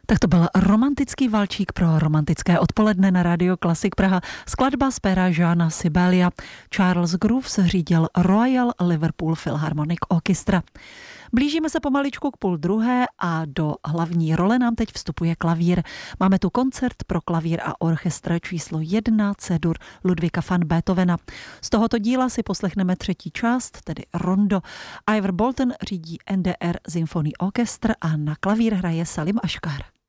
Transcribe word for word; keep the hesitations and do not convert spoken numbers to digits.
Tak to byl romantický valčík pro romantické odpoledne na Radio Klasik Praha. Skladba z pera Jeana Sibelia. Charles Groves řídil Royal Liverpool Philharmonic Orchestra. Blížíme se pomaličku k půl druhé a do hlavní role nám teď vstupuje klavír. Máme tu koncert pro klavír a orchestr číslo jedna C-dur Ludwika van Beethovena. Z tohoto díla si poslechneme třetí část, tedy rondo. Ivor Bolton řídí N D R Symphony Orchestra a na klavír hraje Salim Ashkar.